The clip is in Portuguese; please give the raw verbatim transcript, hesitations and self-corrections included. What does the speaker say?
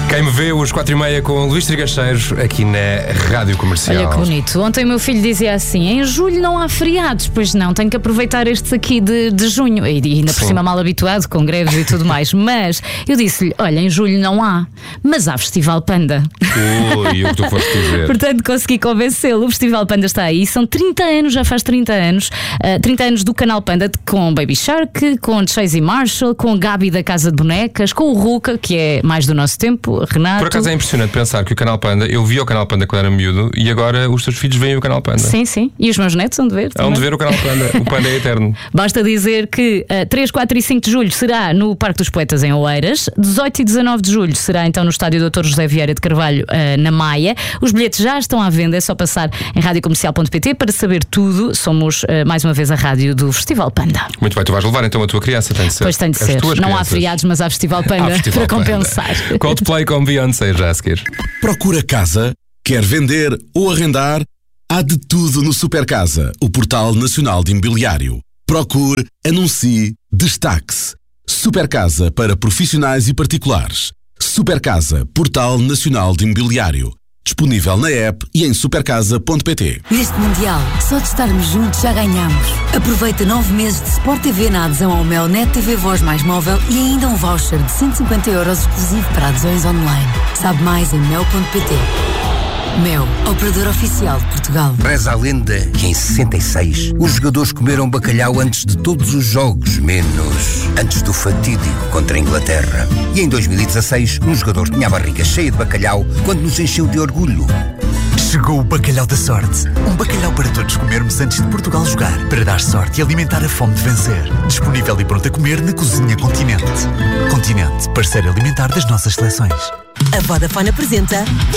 Quem me vê, os quatro e meia com o Luís Trigacheiros aqui na Rádio Comercial. Olha que bonito. Ontem o meu filho dizia assim: em julho não há feriados. Pois não, tenho que aproveitar estes aqui de, de junho. E ainda por Sim. cima mal habituado, com greves e tudo mais. Mas eu disse-lhe: olha, em julho não há, mas há Festival Panda. Ui, o que tu foste dizer. Portanto, consegui convencê-lo. O Festival Panda está aí. São trinta anos, já faz trinta anos. Uh, trinta anos do canal Panda, com Baby Shark, com Chase e Marshall, com Gabi da Casa de Bonecas, com o Ruka, que é mais do nosso tempo, Renato. Por acaso é impressionante pensar que o canal Panda, eu vi o canal Panda quando era miúdo e agora os teus filhos veem o canal Panda. Sim, sim. E os meus netos vão de ver. Hão de ver o canal Panda. O Panda é eterno. Basta dizer que uh, três, quatro e cinco de julho será no Parque dos Poetas em Oeiras, dezoito e dezanove de julho será então no Estádio doutor José Vieira de Carvalho, uh, na Maia. Os bilhetes já estão à venda, é só passar em rádio comercial ponto pt para saber tudo. Somos uh, mais uma vez a rádio do Festival Panda. Muito bem, tu vais levar então a tua criança, tem de ser. Pois tem de As ser. tuas Não crianças. há feriados, mas há Festival Panda Há Festival para Panda. compensar. Coldplay com Beyoncé já a seguir. Procura casa? Quer vender ou arrendar? Há de tudo no Supercasa, o portal nacional de imobiliário. Procure, anuncie, destaque-se. Supercasa para profissionais e particulares. Supercasa, portal nacional de imobiliário. Disponível na app e em supercasa ponto pt. Neste Mundial, só de estarmos juntos já ganhamos. Aproveita nove meses de Sport T V na adesão ao Mel Net T V Voz mais móvel e ainda um voucher de cento e cinquenta euros exclusivo para adesões online. Sabe mais em mel ponto pt. Mel, operador oficial de Portugal. Reza a lenda que em sessenta e seis os jogadores comeram bacalhau antes de todos os jogos, menos antes do fatídico contra a Inglaterra. E em dois mil e dezasseis, um jogador tinha a barriga cheia de bacalhau quando nos encheu de orgulho. Chegou o Bacalhau da Sorte. Um bacalhau para todos comermos antes de Portugal jogar, para dar sorte e alimentar a fome de vencer. Disponível e pronto a comer na Cozinha Continente. Continente, parceiro alimentar das nossas seleções. A Vodafone apresenta